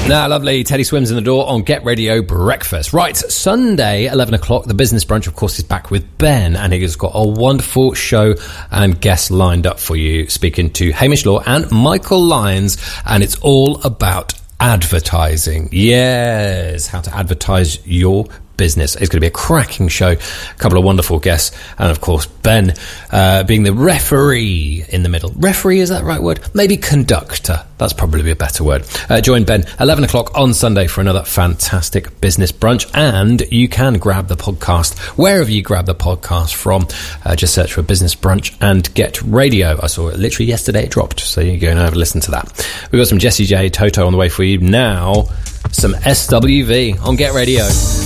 Now, lovely. Teddy Swims in the door on Get Radio Breakfast. Right, Sunday, 11 o'clock, the Business Brunch, of course, is back with Ben, and he's got a wonderful show and guests lined up for you, speaking to Hamish Law and Michael Lyons, and it's all about advertising. Yes, how to advertise your business. It's going to be a cracking show, a couple of wonderful guests, and of course Ben being the referee in the middle. Referee, is that the right word? Maybe conductor, that's probably a better word. Join Ben 11 o'clock on Sunday for another fantastic business brunch, and you can grab the podcast wherever you grab the podcast from. Just search for Business Brunch and Get Radio. I saw it literally yesterday, it dropped, so you go and have a listen to that. We've got some Jessie J, Toto on the way for you now. Some SWV on Get Radio.